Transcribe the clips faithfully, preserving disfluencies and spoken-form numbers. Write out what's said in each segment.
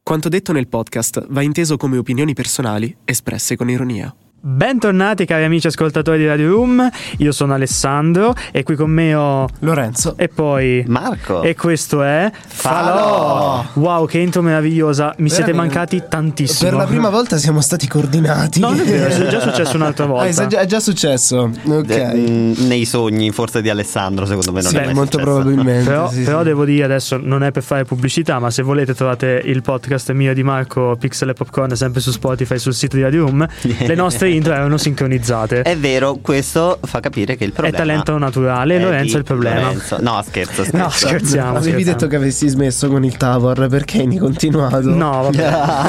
Quanto detto nel podcast va inteso come opinioni personali espresse con ironia. Bentornati cari amici ascoltatori di Radio Room, io sono Alessandro e qui con me ho Lorenzo e poi Marco. E questo è Falò. Wow, che intro meravigliosa, mi siete mancati tantissimo. Per la prima volta siamo stati coordinati. No, non è vero, è già successo un'altra volta. Ah, è, già, è già successo. Ok. De- mh, nei sogni forse di Alessandro, secondo me non Sì, è mai molto successo. probabilmente. Però, sì, però sì. devo dire adesso, non è per fare pubblicità, ma se volete trovate il podcast mio e di Marco, Pixel e Popcorn, sempre su Spotify, sul sito di Radio Room. Le nostre intro erano sincronizzate. È vero, questo fa capire che il problema È talento naturale, è Lorenzo di è il problema. Lorenzo. No, scherzo, scherzo. No, scherziamo. Avevi scherziamo. detto che avessi smesso con il Tavor, perché hai continuato? No, vabbè.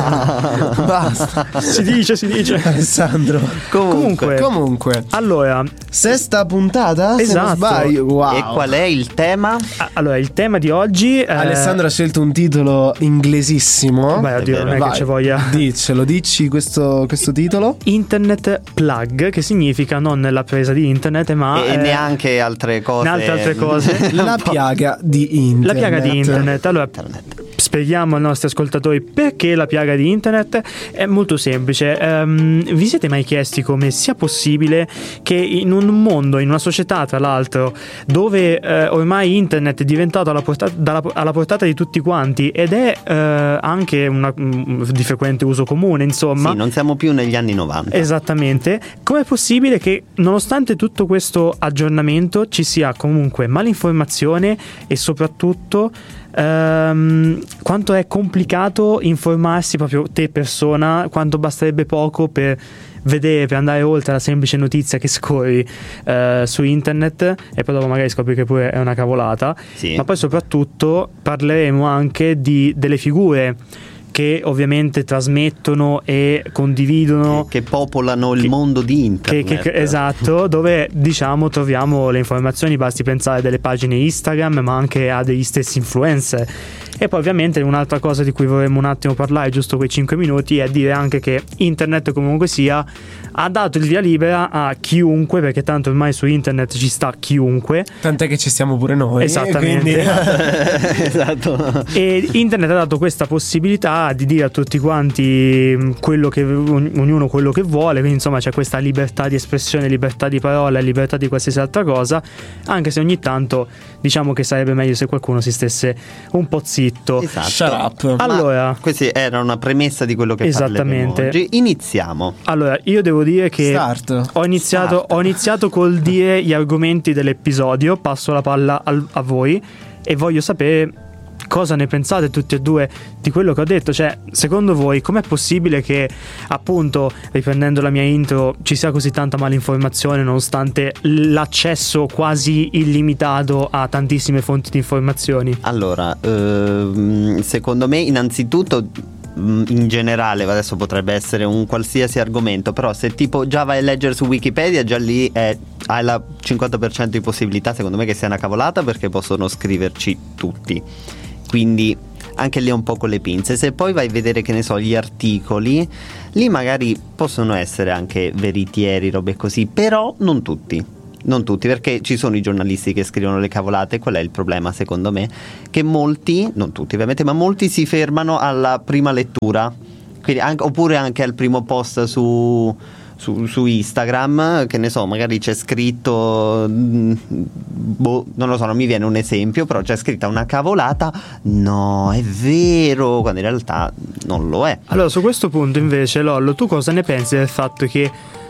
Basta. Si dice, si dice. Alessandro. Comunque, Comunque, allora, sesta puntata, se Esatto. non sbaglio. Wow. E qual è il tema? a- allora il tema di oggi eh, Alessandro ha scelto un titolo inglesissimo. beh, oddio, È non è Vai, che ci voglia. Diccelo, dici questo, questo titolo. Internet plug, che significa non la presa di internet, ma e eh, neanche altre cose. neanche altre cose. La piaga di internet. La piaga di internet. Allora, Internet. spieghiamo ai nostri ascoltatori perché la piaga di internet. È molto semplice. Ehm, vi siete mai chiesti come sia possibile che in un mondo, in una società tra l'altro, dove eh, ormai internet è diventato alla portata, dalla, alla portata di tutti quanti ed è eh, anche una, mm, di frequente uso comune, insomma. Sì, non siamo più negli anni novanta. Esattamente. Com'è possibile che nonostante tutto questo aggiornamento ci sia comunque malinformazione e soprattutto ehm, quanto è complicato informarsi proprio te persona, quanto basterebbe poco per vedere, per andare oltre la semplice notizia che scorri eh, su internet e poi dopo magari scopri che pure è una cavolata. Sì. Ma poi soprattutto parleremo anche di delle figure che ovviamente trasmettono e condividono, Che popolano il che- mondo di che, internet. che- esatto, dove diciamo troviamo le informazioni, basti pensare a delle pagine Instagram ma anche a degli stessi influencer. E poi ovviamente un'altra cosa di cui vorremmo un attimo parlare, giusto quei cinque minuti, è dire anche che internet comunque sia ha dato il via libera a chiunque, perché tanto ormai su internet ci sta chiunque. Tant'è che ci stiamo pure noi. Esattamente. quindi- Esatto. E internet ha dato questa possibilità di dire a tutti quanti quello che ognuno quello che vuole, quindi insomma c'è questa libertà di espressione, libertà di parola, libertà di qualsiasi altra cosa, anche se ogni tanto diciamo che sarebbe meglio se qualcuno si stesse un po' zitto. Esatto. Shut up. Ma Allora, questa era una premessa di quello che Esattamente. parleremo oggi. Iniziamo. allora io devo dire che Start. ho iniziato, Start. ho iniziato col dire gli argomenti dell'episodio, passo la palla al- a voi e voglio sapere cosa ne pensate tutti e due di quello che ho detto. Cioè, secondo voi com'è possibile che, appunto, riprendendo la mia intro, ci sia così tanta malinformazione nonostante l'accesso quasi illimitato a tantissime fonti di informazioni? Allora, ehm, secondo me innanzitutto mh, in generale adesso potrebbe essere un qualsiasi argomento, però se tipo già vai a leggere su Wikipedia, già lì è, hai la cinquanta per cento di possibilità secondo me che sia una cavolata, perché possono scriverci tutti, quindi anche lì è un po' con le pinze. Se poi vai a vedere, che ne so, gli articoli, lì magari possono essere anche veritieri, robe così, però non tutti. Non tutti, perché ci sono i giornalisti che scrivono le cavolate. Qual è il problema secondo me? Che molti, non tutti ovviamente, ma molti si fermano alla prima lettura, quindi anche, oppure anche al primo post su, su, su Instagram, che ne so, magari c'è scritto mh, boh, non lo so, non mi viene un esempio, però c'è scritta una cavolata, no, è vero, quando in realtà non lo è. Allora, su questo punto invece, Lollo, tu cosa ne pensi del fatto che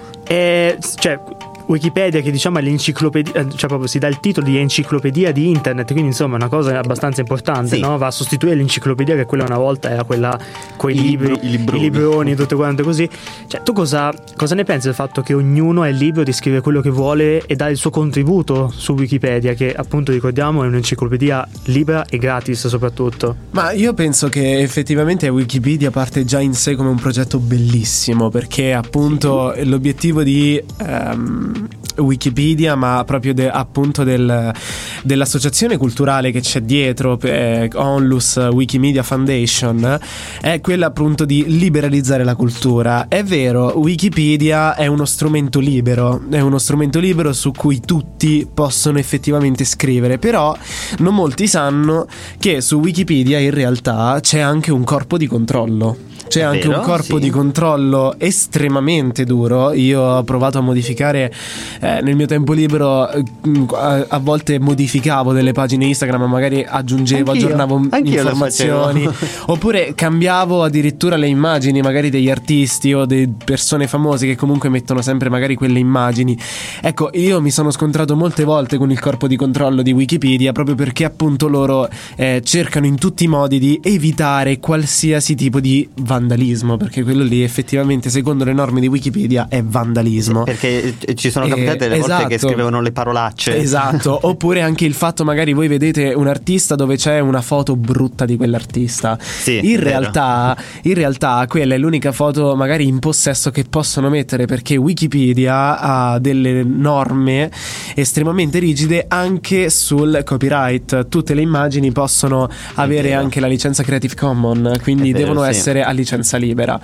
è, cioè, Wikipedia, che diciamo è l'enciclopedia, cioè proprio si dà il titolo di enciclopedia di internet, quindi insomma è una cosa abbastanza importante, Sì. no? Va a sostituire l'enciclopedia, che quella una volta era quella con i I libri, libro- i libroni. i libroni, tutte quante così. Cioè, tu cosa, cosa ne pensi del fatto che ognuno è libero di scrivere quello che vuole e dare il suo contributo su Wikipedia, che appunto ricordiamo è un'enciclopedia libera e gratis soprattutto? Ma io penso che effettivamente Wikipedia parte già in sé come un progetto bellissimo, perché appunto l'obiettivo di ehm, Wikipedia, ma proprio de, appunto del, dell'associazione culturale che c'è dietro, eh, Onlus Wikimedia Foundation, è quella appunto di liberalizzare la cultura. È vero, Wikipedia è uno strumento libero, è uno strumento libero su cui tutti possono effettivamente scrivere, però non molti sanno che su Wikipedia in realtà c'è anche un corpo di controllo. C'è anche vero? un corpo Sì. di controllo estremamente duro. Io ho provato a modificare eh, nel mio tempo libero, eh, a, a volte modificavo delle pagine Instagram, magari aggiungevo, Anch'io. aggiornavo Anch'io lo informazioni, facevo. oppure cambiavo addirittura le immagini magari degli artisti o di persone famose che comunque mettono sempre magari quelle immagini. Ecco, io mi sono scontrato molte volte con il corpo di controllo di Wikipedia, proprio perché appunto loro eh, cercano in tutti i modi di evitare qualsiasi tipo di vandalismo, perché quello lì effettivamente secondo le norme di Wikipedia è vandalismo. Perché ci sono Eh, capitate delle volte esatto. che scrivevano le parolacce. Esatto. Oppure anche il fatto, magari voi vedete un artista dove c'è una foto brutta di quell'artista. Sì, in è vero. realtà in realtà quella è l'unica foto magari in possesso che possono mettere, perché Wikipedia ha delle norme estremamente rigide anche sul copyright. Tutte le immagini possono avere vero. anche la licenza Creative Commons, quindi È vero, devono sì. essere a licenza libera.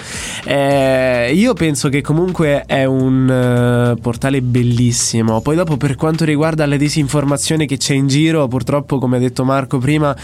Eh, io penso che comunque è un eh, portale bellissimo. Poi dopo, per quanto riguarda la disinformazione che c'è in giro, purtroppo, come ha detto Marco prima,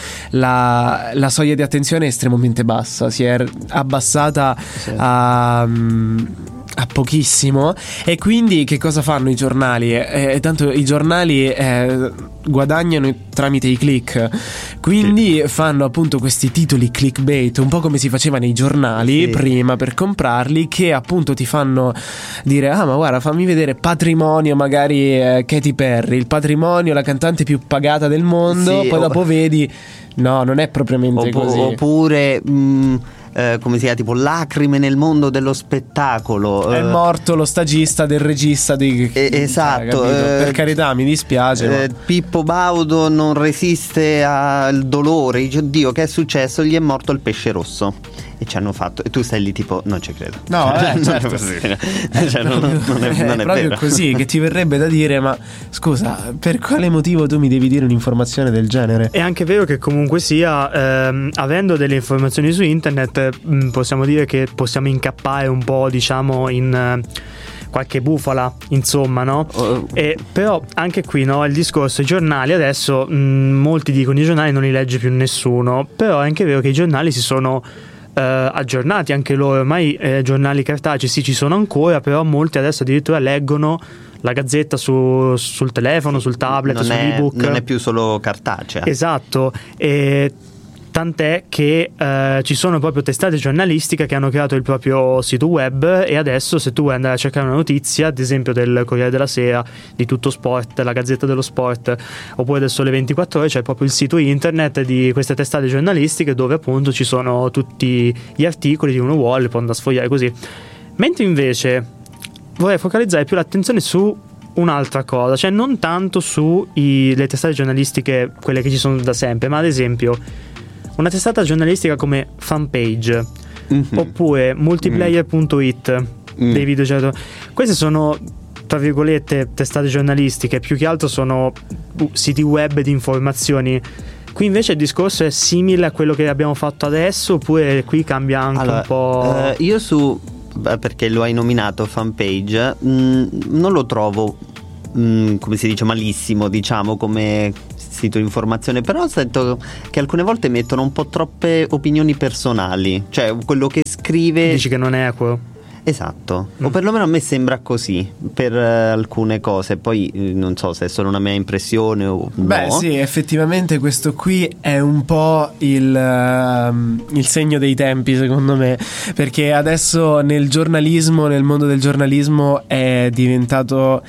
la, la soglia di attenzione è estremamente bassa, si è abbassata Sì. a... mm, a pochissimo. E quindi che cosa fanno i giornali? Eh, tanto i giornali eh, guadagnano tramite i click, quindi sì. fanno appunto questi titoli clickbait, un po' come si faceva nei giornali sì. prima per comprarli, che appunto ti fanno dire: ah, ma guarda, fammi vedere patrimonio, magari eh, Katy Perry, il patrimonio, la cantante più pagata del mondo. Sì, poi o- dopo vedi, no, non è propriamente Oppu- così. Oppure mh, eh, come si chiama, tipo lacrime nel mondo dello spettacolo. È eh, morto lo stagista del regista di... Eh, esatto, Cioè, capito? eh, Per carità, mi dispiace, eh, ma... Pippo Baudo non resiste al dolore, dice: oddio, che è successo? Gli è morto il pesce rosso. E ci hanno fatto, e tu stai lì tipo: non ci credo. No, eh, non certo. è possibile. Cioè, non, non è, non è proprio vero. così, che ti verrebbe da dire: ma scusa, per quale motivo tu mi devi dire un'informazione del genere? È anche vero che comunque sia, ehm, avendo delle informazioni su internet, mh, possiamo dire che possiamo incappare un po', diciamo, in eh, qualche bufala, insomma, no? Oh. E, però anche qui, no, il discorso, i giornali adesso, mh, molti dicono i giornali non li legge più nessuno, però è anche vero che i giornali si sono eh, aggiornati anche loro, ormai eh, giornali cartacei sì ci sono ancora, però molti adesso addirittura leggono la gazzetta su, sul telefono, sul tablet, non sull'ebook. è, non è più solo cartacea. Esatto, e tant'è che eh, ci sono proprio testate giornalistiche che hanno creato il proprio sito web, e adesso se tu vuoi andare a cercare una notizia, ad esempio del Corriere della Sera, di Tutto Sport, la Gazzetta dello Sport, oppure del Sole ventiquattro Ore, c'è proprio il sito internet di queste testate giornalistiche dove appunto ci sono tutti gli articoli che uno vuole, può andare a sfogliare così. Mentre invece vorrei focalizzare più l'attenzione su un'altra cosa, cioè non tanto sulle testate giornalistiche, quelle che ci sono da sempre, ma ad esempio una testata giornalistica come Fanpage, Mhm. oppure multiplayer punto it, Mm. dei video. Queste sono, tra virgolette, testate giornalistiche, più che altro sono uh, siti web di informazioni. Qui invece il discorso è simile a quello che abbiamo fatto adesso, oppure qui cambia anche Allora, un po'. eh, io su, beh, perché lo hai nominato Fanpage, mh, non lo trovo mh, come si dice, malissimo, diciamo, come sito di informazione, però sento che alcune volte mettono un po' troppe opinioni personali, cioè quello che scrive. Dici che non è equo? Esatto, Mm. o perlomeno a me sembra così per eh, alcune cose, poi eh, non so se è solo una mia impressione o Beh, no. sì, effettivamente questo qui è un po' il, ehm, il segno dei tempi, secondo me, perché adesso nel giornalismo, nel mondo del giornalismo è diventato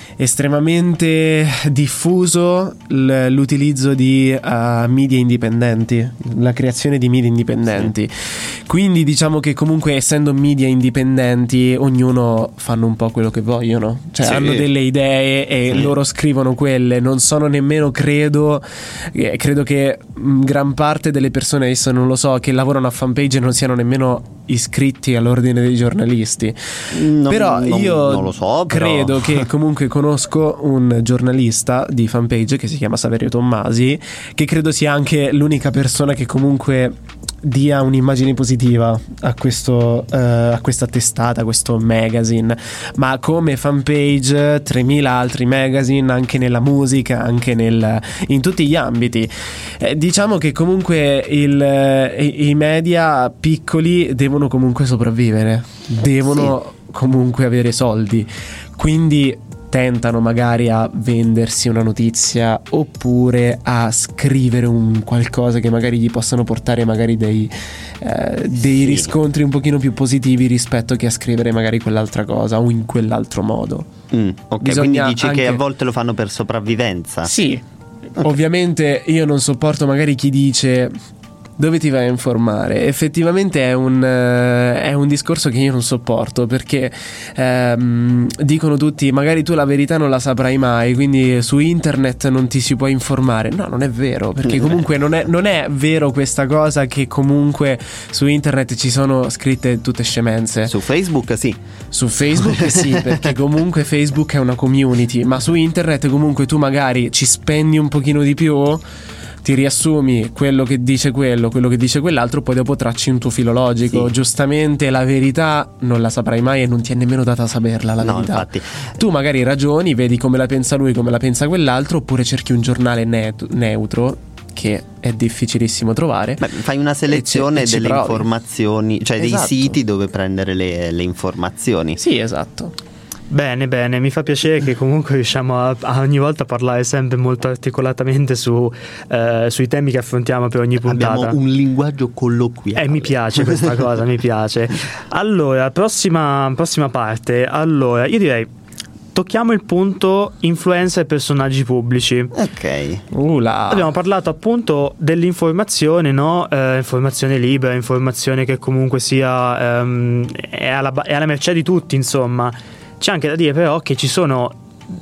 estremamente diffuso l- l'utilizzo di uh, media indipendenti, la creazione di media indipendenti. Sì. Quindi diciamo che comunque, essendo media indipendenti, ognuno fanno un po' quello che vogliono, cioè sì. hanno delle idee e sì. loro scrivono quelle, non sono nemmeno, credo eh, credo che mh, gran parte delle persone, adesso non lo so, che lavorano a Fanpage non siano nemmeno iscritti all'ordine dei giornalisti. Non- però non- io non lo so, però. credo che comunque conoscano conosco un giornalista di Fanpage che si chiama Saverio Tommasi, che credo sia anche l'unica persona che comunque dia un'immagine positiva a questo uh, a questa testata, a questo magazine, ma come Fanpage tremila altri magazine anche nella musica, anche nel, in tutti gli ambiti. Eh, diciamo che comunque il, i, i media piccoli devono comunque sopravvivere, devono sì. comunque avere soldi, quindi tentano magari a vendersi una notizia oppure a scrivere un qualcosa che magari gli possano portare magari dei, eh, dei sì. riscontri un pochino più positivi rispetto che a scrivere magari quell'altra cosa o in quell'altro modo. Mm, ok, Bisogna quindi dici anche... che a volte lo fanno per sopravvivenza. Sì, okay. Ovviamente io non sopporto magari chi dice dove ti vai a informare. Effettivamente è un, uh, è un discorso che io non sopporto, perché um, dicono tutti magari tu la verità non la saprai mai, quindi su internet non ti si può informare. No, non è vero, perché comunque non è, non è vero questa cosa che comunque su internet ci sono scritte tutte scemenze. Su Facebook sì. Su Facebook sì, perché comunque Facebook è una community, ma su internet comunque tu magari ci spendi un pochino di più, ti riassumi quello che dice quello, quello che dice quell'altro, poi dopo tracci un tuo filo logico. Sì. Giustamente la verità non la saprai mai e non ti è nemmeno data a saperla la no, verità. Infatti. Tu magari ragioni, vedi come la pensa lui, come la pensa quell'altro, oppure cerchi un giornale neut- neutro che è difficilissimo trovare. Beh, fai una selezione e ci, delle provi. informazioni, cioè esatto. dei siti dove prendere le, le informazioni. Sì, esatto. Bene, bene, mi fa piacere che comunque riusciamo a, a ogni volta a parlare sempre molto articolatamente su, eh, sui temi che affrontiamo per ogni puntata. Abbiamo un linguaggio colloquiale. E eh, mi piace questa cosa, mi piace. Allora, prossima, prossima parte. Allora, io direi tocchiamo il punto influencer e personaggi pubblici. Ok. Ula. Abbiamo parlato appunto dell'informazione, no? Eh, informazione libera, informazione che comunque sia ehm, è, alla, è alla mercé di tutti, insomma. C'è anche da dire però che ci sono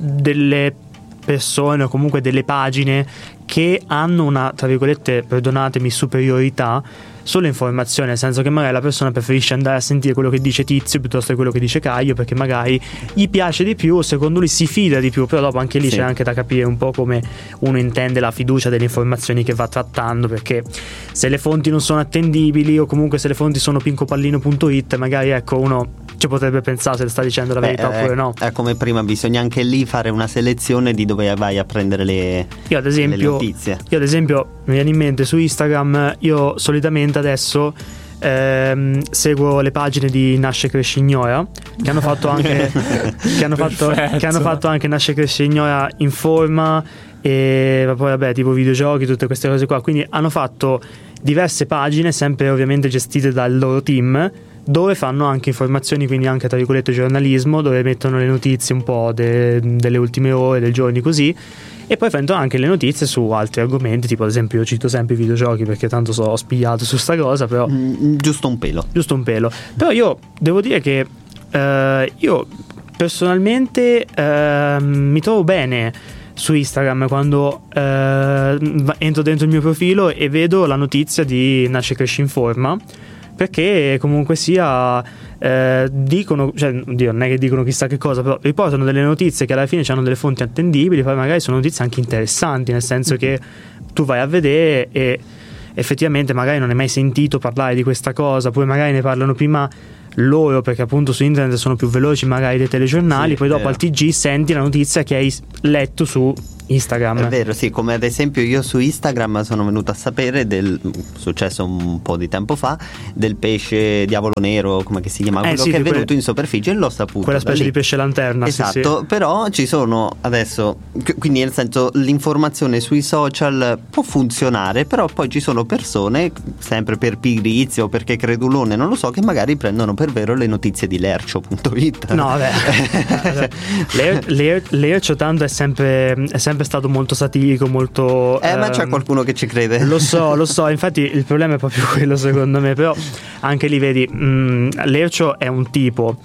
delle persone o comunque delle pagine che hanno una, tra virgolette, perdonatemi, superiorità sull'informazione, nel senso che magari la persona preferisce andare a sentire quello che dice Tizio piuttosto che quello che dice Caio, perché magari gli piace di più, secondo lui si fida di più. Però dopo anche lì sì. c'è anche da capire un po' come uno intende la fiducia delle informazioni che va trattando, perché se le fonti non sono attendibili o comunque se le fonti sono pincopallino punto it, magari ecco uno ci potrebbe pensare se sta dicendo la verità. Beh, oppure è, no. È come prima, bisogna anche lì fare una selezione di dove vai a prendere le, io ad esempio, le notizie. Io ad esempio mi viene in mente su Instagram, io solitamente adesso ehm, seguo le pagine di Nasce Cresce Ignora, che hanno fatto anche che hanno fatto, che hanno fatto anche Nasce Cresce Ignora Informa e poi vabbè tipo videogiochi, tutte queste cose qua. Quindi hanno fatto diverse pagine, sempre ovviamente gestite dal loro team, dove fanno anche informazioni, quindi anche tra virgolette giornalismo, dove mettono le notizie un po' de, delle ultime ore, del giorno così, e poi fanno anche le notizie su altri argomenti, tipo ad esempio io cito sempre i videogiochi perché tanto so, ho spigliato su sta cosa, però mm, giusto un pelo giusto un pelo però io devo dire che eh, io personalmente eh, mi trovo bene su Instagram quando eh, entro dentro il mio profilo e vedo la notizia di Nasce Cresce Informa, perché comunque sia eh, dicono, cioè oddio, non è che dicono chissà che cosa, però riportano delle notizie che alla fine hanno delle fonti attendibili, poi magari sono notizie anche interessanti, nel senso che tu vai a vedere e effettivamente magari non hai mai sentito parlare di questa cosa, poi magari ne parlano prima loro perché appunto su internet sono più veloci magari dei telegiornali, sì, poi dopo vero. Al T G senti la notizia che hai letto su Instagram. È vero, sì, come ad esempio io su Instagram sono venuto a sapere del successo un po' di tempo fa del pesce diavolo nero, come si chiama, quello eh sì, che è venuto que- in superficie, e l'ho saputo. Quella specie di pesce lanterna. Esatto, sì, sì. Però ci sono adesso, quindi nel senso l'informazione sui social può funzionare, però poi ci sono persone, sempre per pigrizia o perché credulone, non lo so, che magari prendono per vero le notizie di lercio punto it. No, vabbè. Ler- Ler- Lercio tanto è sempre, è sempre stato molto satirico, molto eh ma ehm, c'è qualcuno che ci crede, lo so, lo so, infatti il problema è proprio quello secondo me. Però anche lì vedi, mh, Lercio è un tipo,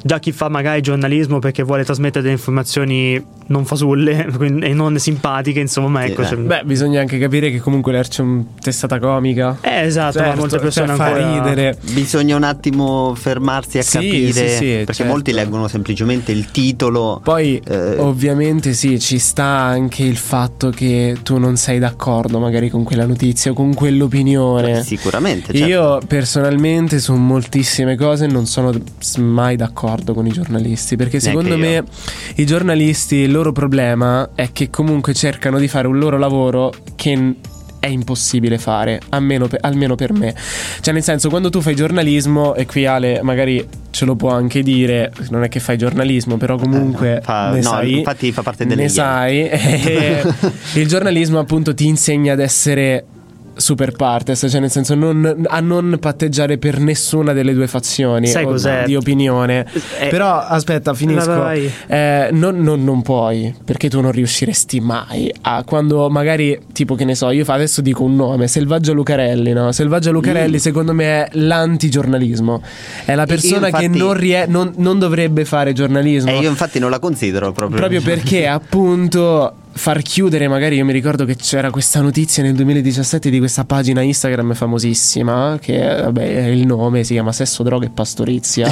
già chi fa magari giornalismo perché vuole trasmettere delle informazioni non fasulle e non simpatiche, insomma, ecco. Sì, cioè, Beh, bisogna anche capire che comunque l'Erci è un testata comica. eh, esatto, Certo, ma molte persone cioè, fa ancora ridere. Bisogna un attimo fermarsi a Sì, capire, sì, sì, perché certo. molti leggono semplicemente il titolo. Poi eh, ovviamente sì, ci sta anche il fatto che tu non sei d'accordo magari con quella notizia o con quell'opinione. Sicuramente, certo. Io personalmente su moltissime cose non sono mai d'accordo con i giornalisti, perché secondo Neanche me i giornalisti, il loro problema è che comunque cercano di fare un loro lavoro che è impossibile fare, almeno per, almeno per me. Cioè, nel senso, quando tu fai giornalismo, e qui Ale magari ce lo può anche dire, non è che fai giornalismo, però comunque Eh, fa- ne no, sai, infatti fa parte delle ne idee. sai e il giornalismo appunto ti insegna ad essere super partes, cioè nel senso non, a non patteggiare per nessuna delle due fazioni. Sai o cos'è? Di opinione. Eh, Però aspetta, finisco. vai, vai. Eh, non, non- non puoi, perché tu non riusciresti mai a, quando magari, tipo, che ne so, io fa- adesso dico un nome, Selvaggia Lucarelli, no? Selvaggia Lucarelli Mm. secondo me è l'antigiornalismo, è la persona infatti- che non, rie- non, non dovrebbe fare giornalismo, E io infatti non la considero proprio. proprio perché appunto far chiudere, magari io mi ricordo che c'era questa notizia nel duemiladiciassette di questa pagina Instagram famosissima che vabbè il nome si chiama Sesso, Droga e Pastorizia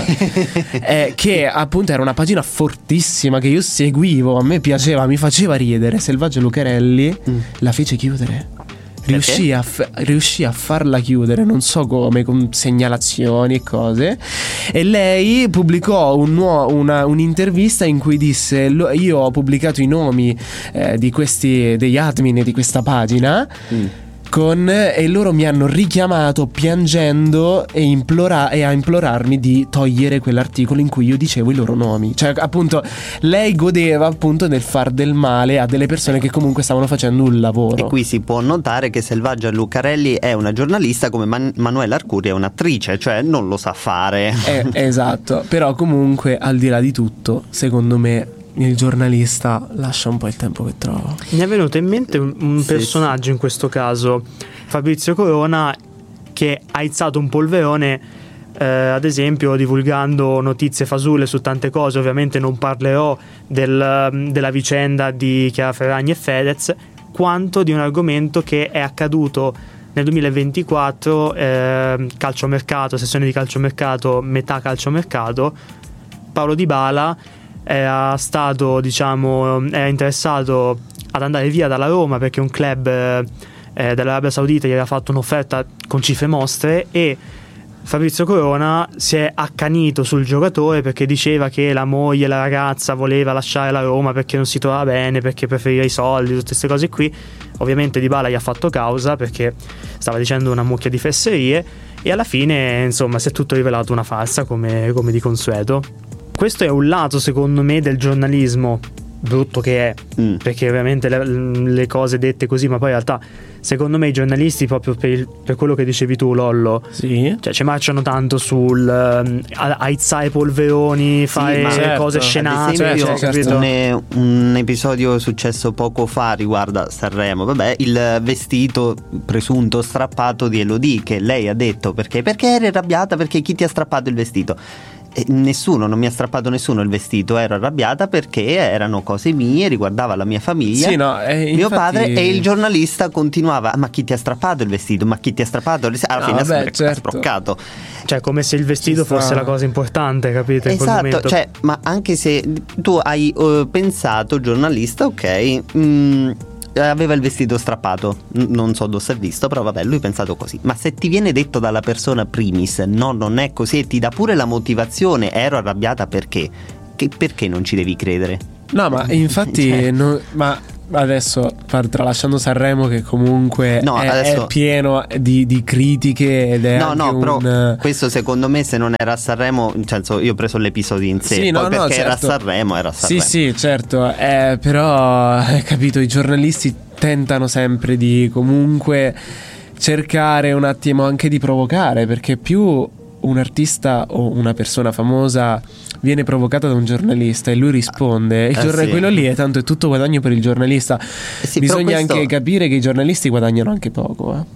eh, che appunto era una pagina fortissima che io seguivo, a me piaceva, mi faceva ridere. Selvaggia Lucarelli Mm. la fece chiudere. Riuscì a, f- riuscì a farla chiudere, non so come, con segnalazioni e cose. E lei pubblicò un nuo- una- un'intervista in cui disse: "Lo- io ho pubblicato i nomi eh, di questi, degli admin di questa pagina Mm. con, e loro mi hanno richiamato piangendo e, implora- e a implorarmi di togliere quell'articolo in cui io dicevo i loro nomi." Cioè appunto lei godeva appunto del far del male a delle persone che comunque stavano facendo un lavoro. E qui si può notare che Selvaggia Lucarelli è una giornalista come Man- Manuela Arcuri è un'attrice, cioè non lo sa fare. Eh, esatto. Però comunque al di là di tutto, secondo me il giornalista lascia un po' il tempo che trova. Mi è venuto in mente un, un Sì, personaggio in questo caso, Fabrizio Corona, che ha izzato un polverone, eh, ad esempio divulgando notizie fasulle su tante cose. Ovviamente non parlerò del, della vicenda di Chiara Ferragni e Fedez, quanto di un argomento che è accaduto nel duemilaventiquattro, eh, calciomercato, sessione di calciomercato, metà calciomercato. Paolo Dybala era stato, diciamo, era interessato ad andare via dalla Roma perché un club eh, dell'Arabia Saudita gli aveva fatto un'offerta con cifre mostre, e Fabrizio Corona si è accanito sul giocatore perché diceva che la moglie, la ragazza, voleva lasciare la Roma perché non si trovava bene, perché preferiva i soldi, tutte queste cose qui. Ovviamente Dybala gli ha fatto causa perché stava dicendo una mucchia di fesserie, e alla fine insomma si è tutto rivelato una farsa, come, come di consueto. Questo è un lato, secondo me, del giornalismo brutto che è, Mm. perché ovviamente le, le cose dette così, ma poi in realtà secondo me i giornalisti, proprio per, il- per quello che dicevi tu, Lollo, Sì. cioè ci marciano tanto sul um, a- aizzare polveroni, fare ma certo, cose ad scenate, Ad esempio, cioè, certo. capito? un, eh, un episodio successo poco fa riguarda Sanremo. Vabbè, il vestito presunto strappato di Elodie, che lei ha detto perché perché eri arrabbiata, perché chi ti ha strappato il vestito. E nessuno, non mi ha strappato nessuno il vestito, ero arrabbiata perché erano cose mie, riguardava la mia famiglia, Sì, no, eh, mio infatti- padre, e il giornalista continuava: ma chi ti ha strappato il vestito, ma chi ti ha strappato il vestito? Alla No, fine vabbè, ha certo. sbroccato. Cioè come se il vestito Ci sta. fosse la cosa importante, capito? In quel Esatto, momento. cioè, ma anche se tu hai eh, pensato, giornalista, ok, mm, aveva il vestito strappato, N- non so dove si è visto, però vabbè, lui ha pensato così. Ma se ti viene detto dalla persona primis no, non è così, e ti dà pure la motivazione, ero arrabbiata perché, che, perché non ci devi credere? No, ma infatti Cioè. no- ma adesso, par- tralasciando Sanremo, che comunque No, è, adesso- è pieno di, di critiche ed è No, anche no, però un... questo secondo me, se non era a Sanremo, nel senso, io ho preso l'episodio in sé, Sì, poi no, no, perché era a certo. Sanremo, era a Sì, Sanremo. sì, certo, eh, però hai capito, i giornalisti tentano sempre di comunque cercare un attimo anche di provocare, perché più un artista o una persona famosa viene provocata da un giornalista e lui risponde, il Eh, giorna- sì. quello lì è tanto, è tutto guadagno per il giornalista. Eh sì, però Bisogna questo- anche capire che i giornalisti guadagnano anche poco, eh.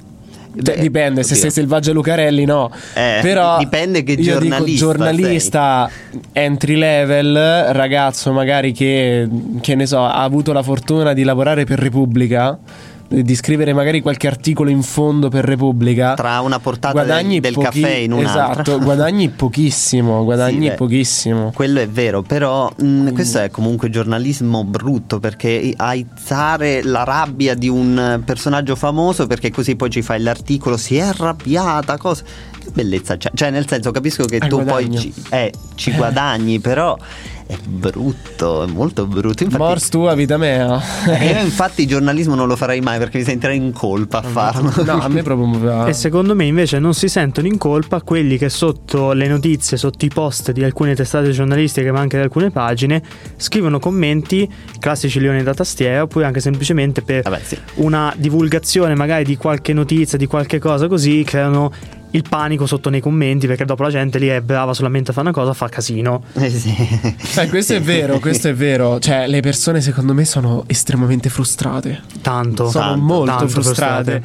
Beh, dipende, se oddio. sei Selvaggia Lucarelli no, Eh, però dipende che io giornalista dico giornalista entry level, ragazzo magari che, che ne so, ha avuto la fortuna di lavorare per Repubblica, di scrivere magari qualche articolo in fondo per Repubblica, tra una portata guadagni del, del pochi- caffè in un'altra. esatto, guadagni pochissimo, guadagni Sì, beh, pochissimo. quello è vero, però mh, questo è comunque giornalismo brutto, perché aizzare la rabbia di un personaggio famoso perché così poi ci fai l'articolo, si è arrabbiata, cosa, che bellezza c'è. Cioè nel senso, capisco che È tu guadagno. poi ci, eh, ci guadagni, però è brutto, è molto brutto. Infatti, Mors tua, vita mea. eh, io infatti giornalismo non lo farei mai perché mi sentirei in colpa a farlo. No, a me proprio E secondo me invece non si sentono in colpa quelli che sotto le notizie, sotto i post di alcune testate giornalistiche ma anche di alcune pagine scrivono commenti, classici leoni da tastiera, oppure anche semplicemente per Vabbè, sì. una divulgazione magari di qualche notizia, di qualche cosa così, creano il panico sotto nei commenti, perché dopo la gente lì è brava solamente a fare una cosa, fa casino. Eh sì. Eh, questo è vero, questo è vero. Cioè, le persone secondo me sono estremamente frustrate. Tanto. Sono Tanto, molto tanto frustrate.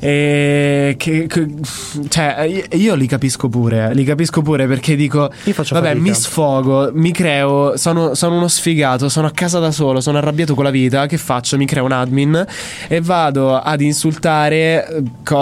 E che, che- cioè, io li capisco pure. Li capisco pure perché dico: Io faccio vabbè, fatica. mi sfogo, mi creo. Sono, sono uno sfigato, sono a casa da solo, sono arrabbiato con la vita. Che faccio? Mi creo un admin e vado ad insultare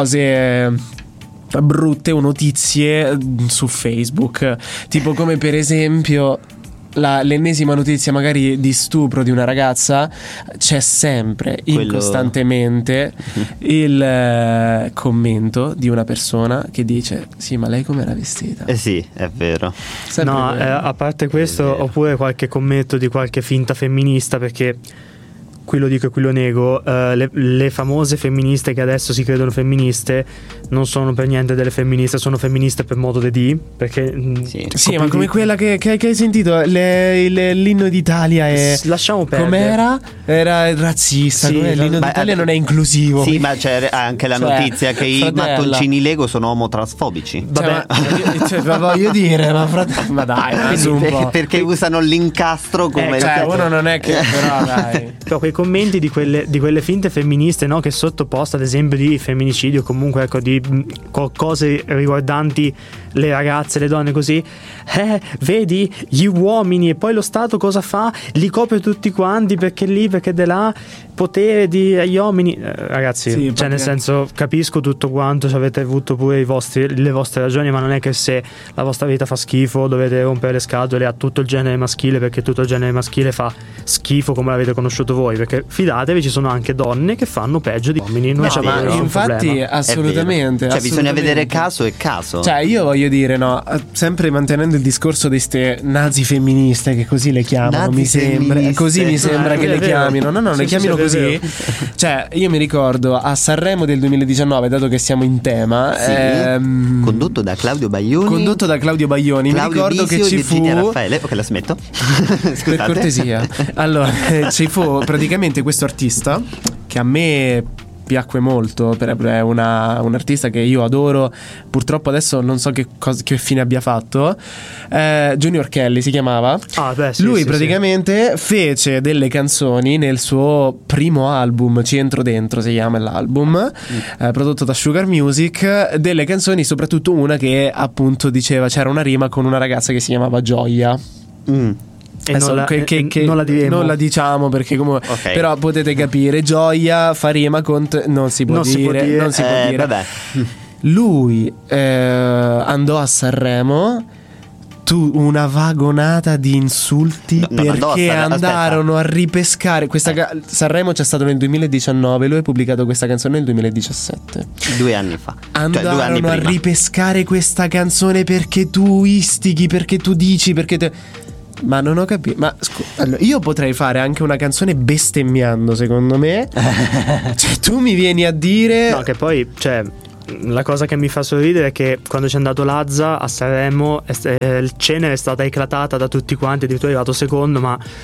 cose brutte o notizie su Facebook, tipo come per esempio la, l'ennesima notizia magari di stupro di una ragazza, c'è sempre Quello- incostantemente il eh, commento di una persona che dice: sì, ma lei com'era vestita? Eh sì, è vero. Sempre No, eh, quello. a parte questo, vero. oppure qualche commento di qualche finta femminista, perché qui lo dico e qui lo nego, eh, le, le famose femministe che adesso si credono femministe non sono per niente delle femministe, sono femministe per modo di D, perché mh, Sì. Sì, ma come quella che, che- che hai sentito, le- il- l'inno d'Italia è... S- lasciamo perdere. Com'era? Era razzista. Sì, com'è? L'inno ma- d'Italia non è inclusivo. Sì, ma c'è anche la Cioè, notizia che i fratella. mattoncini Lego sono omotransfobici. Cioè, Vabbè. ma, cioè, ma voglio dire, ma, frate- ma dai, ma su un Per- po'. perché usano l'incastro come Eh, Cioè, uno non è che però dai. Però quei commenti di quelle, di quelle finte femministe, no, che sotto post ad esempio di femminicidio, comunque ecco di mh, co- cose riguardanti le ragazze, le donne così, eh, vedi gli uomini, e poi lo Stato cosa fa? Li copre tutti quanti perché lì, perché de là, potere di agli uomini. Eh, ragazzi, Sì, cioè perché- nel senso, capisco tutto quanto, cioè, avete avuto pure i vostri, le vostre ragioni, ma non è che se la vostra vita fa schifo dovete rompere le scatole a tutto il genere maschile, perché tutto il genere maschile fa schifo come l'avete conosciuto voi, perché fidatevi, ci sono anche donne che fanno peggio di uomini, non No, c'è ma nessun infatti problema. assolutamente. Cioè bisogna assolutamente. vedere caso e caso. Cioè, io voglio dire, no, sempre mantenendo il discorso di ste nazi femministe, che così le chiamano, Nazi mi sembra. femministe. Così mi sembra Eh, che è le vero. chiamino. No, no, Sì, le sì, chiamino sì, è così. vero. Cioè, io mi ricordo a Sanremo del duemiladiciannove, dato che siamo in tema, Sì. ehm, Condotto da Claudio Baglioni. condotto da Claudio Baglioni, Claudio mi ricordo Bisio che e ci fu. Virginia Raffaele. Ok, la smetto. Scusate. Per cortesia. Allora, eh, ci fu praticamente questo artista che a me piacque molto, per- è una, un artista che io adoro, purtroppo adesso non so che, cos- che fine abbia fatto, eh, Junior Kelly si chiamava. Ah, beh, sì, Lui sì, praticamente fece delle canzoni nel suo primo album, Ci entro dentro si chiama l'album, eh, prodotto da Sugar Music, delle canzoni, soprattutto una che appunto diceva, c'era una rima con una ragazza che si chiamava Gioia. Mm. E Adesso non la, che- che- e che- non la diremo. non la diciamo perché comunque Ok. però potete capire, Gioia fa rima con t- non si può Non si dire, può dire. non si può Eh, dire. vabbè. Lui eh, andò a Sanremo, tu una vagonata di insulti No, non andò a perché Sanremo, andarono a ripescare questa ga- Sanremo c'è stato nel duemiladiciannove, lui ha pubblicato questa canzone nel duemiladiciassette. Due anni fa. Cioè, due anni Andarono a prima. ripescare questa canzone perché tu istighi, perché tu dici, perché te... Ma non ho capito. Ma scu- allora, io potrei fare anche una canzone bestemmiando, secondo me. Cioè, tu mi vieni a dire. No, che poi, cioè, la cosa che mi fa sorridere è che quando c'è andato Lazza a Sanremo, è st- eh, il cenere è stata eclatata da tutti quanti, addirittura è arrivato secondo, ma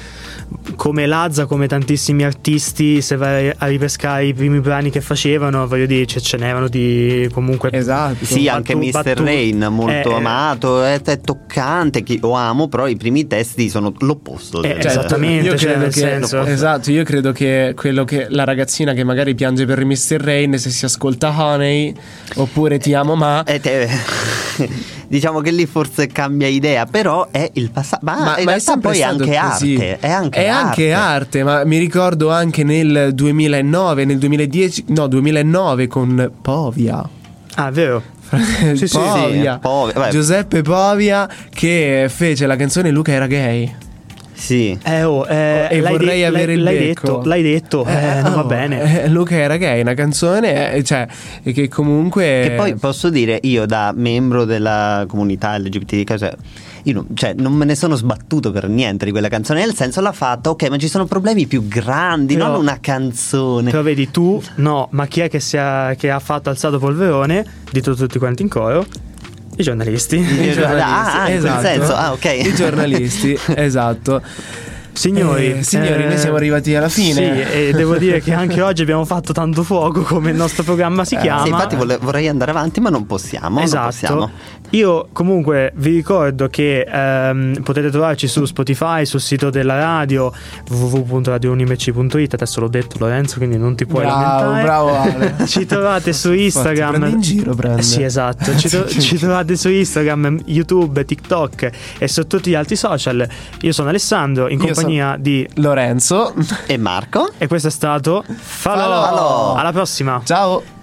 come Lazza, come tantissimi artisti, se vai a ripescare i primi brani che facevano, voglio dire, cioè, ce n'erano di comunque esatto. Sì, anche battu- mister battu- Rain molto eh, amato, è, è toccante, chi lo amo, però i primi testi sono l'opposto. Eh, Cioè, esattamente, io cioè, credo nel che, senso. esatto, io credo che quello che la ragazzina che magari piange per mister Rain, se si ascolta Honey oppure Ti amo ma eh, te- diciamo che lì forse cambia idea, però è il passato. Ma, Ma, in ma è realtà sempre poi è stato anche così. arte. È anche È arte. anche arte, ma mi ricordo anche nel duemilanove, nel duemiladieci, no, duemilanove con Povia. Ah, vero. sì, sì, Povia. sì, Povia, vabbè. Giuseppe Povia che fece la canzone Luca era gay. Sì. Eh, oh, eh, E l'hai vorrei de- avere il l'hai becco. detto, l'hai detto, eh, non va oh, bene. eh, Luca era gay, una canzone, eh, cioè, che comunque. Che poi posso dire, io da membro della comunità L G B T, cioè, io non, cioè, non me ne sono sbattuto per niente di quella canzone, nel senso l'ha fatta, ok, ma ci sono problemi più grandi, Però- non una canzone. Però vedi tu, no, ma chi è che, si ha, che ha fatto alzato polverone? Dito tutti quanti in coro. I giornalisti. I giornalisti, Ah, ah, in quel esatto. senso, ah, ok. I giornalisti, esatto. Signori, Eh, signori, noi siamo arrivati alla fine. Sì, e devo dire che anche oggi abbiamo fatto tanto fuoco, come il nostro programma si chiama. Sì, infatti vole- vorrei andare avanti, ma non possiamo. Esatto. Non possiamo. Io comunque vi ricordo che ehm, potete trovarci su Spotify, sul sito della radio w w w punto radio unimc punto it. Adesso l'ho detto, Lorenzo, quindi non ti puoi Bravo, lamentare. bravo Ale. Ci trovate su Infatti, Instagram. prendi in giro, prende. Eh sì, esatto. Ci, tro- ci trovate su Instagram, YouTube, TikTok e su tutti gli altri social. Io sono Alessandro, in Io compagnia di Lorenzo. E Marco? e questo è stato Falò. Falò. Alla prossima. Ciao.